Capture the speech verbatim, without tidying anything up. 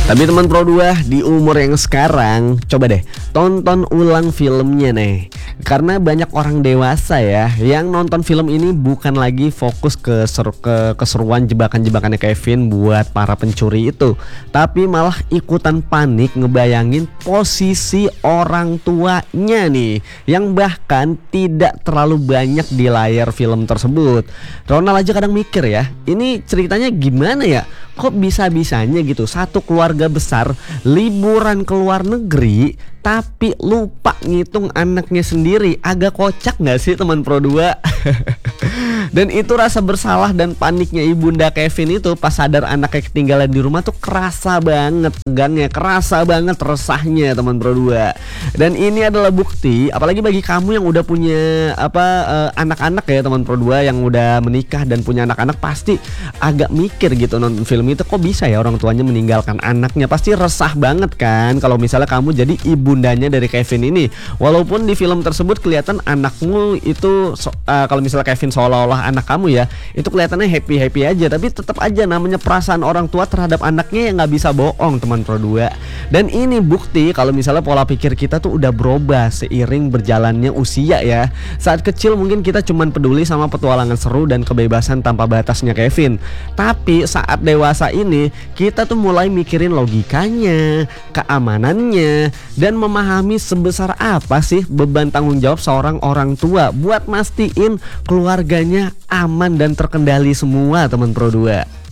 Tapi teman Pro dua, di umur yang sekarang, coba deh tonton ulang filmnya nih. Karena banyak orang dewasa ya yang nonton film ini bukan lagi fokus ke, seru, ke keseruan jebakan-jebakannya Kevin buat para pencuri itu, tapi malah ikutan panik ngebayangin posisi orang tuanya nih, yang bahkan tidak terlalu banyak di layar film tersebut. Ronald aja kadang mikir ya, ini ceritanya gimana ya? Kok bisa-bisanya gitu satu keluarga besar liburan ke luar negeri tapi lupa ngitung anaknya sendiri. Agak kocak gak sih teman Pro dua? Dan itu rasa bersalah dan paniknya ibunda Kevin itu pas sadar anaknya ketinggalan di rumah tuh kerasa banget, tegangnya kerasa banget, resahnya teman Pro dua. Dan ini adalah bukti, apalagi bagi kamu yang udah punya apa uh, anak-anak ya teman Pro dua, yang udah menikah dan punya anak-anak, pasti agak mikir gitu nonton film itu, kok bisa ya orang tuanya meninggalkan anaknya. Pasti resah banget kan kalau misalnya kamu jadi ibundanya dari Kevin ini. Walaupun di film tersebut kelihatan anakmu itu so, uh, kalau misalnya Kevin seolah-olah anak kamu ya, itu kelihatannya happy-happy aja, tapi tetap aja namanya perasaan orang tua terhadap anaknya yang nggak bisa bohong teman Pro dua. Dan ini bukti kalau misalnya pola pikir kita tuh udah berubah seiring berjalannya usia ya. Saat kecil mungkin kita cuman peduli sama petualangan seru dan kebebasan tanpa batasnya Kevin, tapi saat dewasa ini kita tuh mulai mikirin logikanya, keamanannya, dan memahami sebesar apa sih beban tanggung jawab seorang orang tua buat mastiin keluarganya aman dan terkendali semua teman Pro dua.